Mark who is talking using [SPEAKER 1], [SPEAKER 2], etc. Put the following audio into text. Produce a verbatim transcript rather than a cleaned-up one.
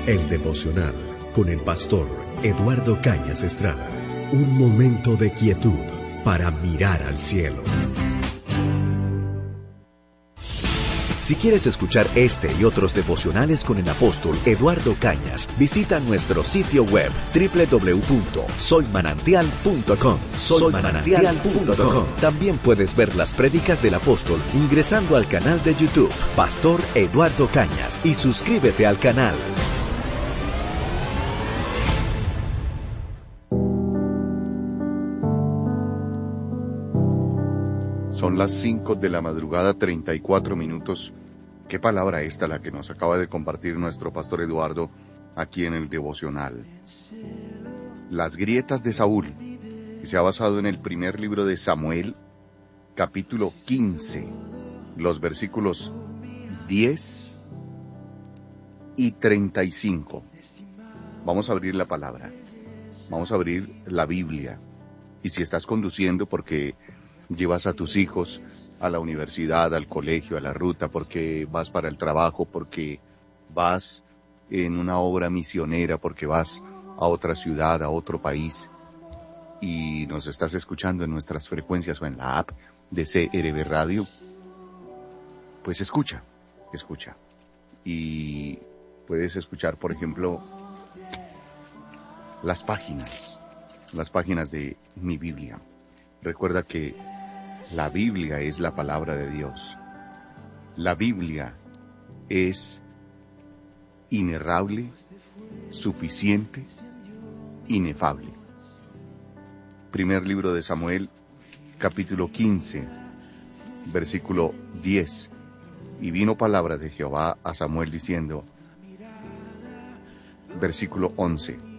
[SPEAKER 1] El devocional con el pastor Eduardo Cañas Estrada. Un momento de quietud para mirar al cielo. Si quieres escuchar este y otros devocionales con el apóstol Eduardo Cañas, visita nuestro sitio web doble u doble u doble u punto soy manantial punto com. soy manantial punto com. También puedes ver las prédicas del apóstol ingresando al canal de YouTube Pastor Eduardo Cañas y suscríbete al canal.
[SPEAKER 2] Son las cinco de la madrugada, treinta y cuatro minutos. ¿Qué palabra esta la que nos acaba de compartir nuestro pastor Eduardo aquí en el devocional? Las grietas de Saúl, que se ha basado en el primer libro de Samuel, capítulo quince, los versículos diez y treinta y cinco. Vamos a abrir la palabra, vamos a abrir la Biblia. Y si estás conduciendo porque llevas a tus hijos a la universidad, al colegio, a la ruta, porque vas para el trabajo, porque vas en una obra misionera, porque vas a otra ciudad, a otro país, y nos estás escuchando en nuestras frecuencias o en la app de C R B Radio, pues escucha, escucha. Y puedes escuchar, por ejemplo, las páginas, las páginas de mi Biblia. Recuerda que la Biblia es la palabra de Dios. La Biblia es inerrable, suficiente, inefable. Primer libro de Samuel, capítulo quince, versículo diez. Y vino palabra de Jehová a Samuel diciendo, versículo once.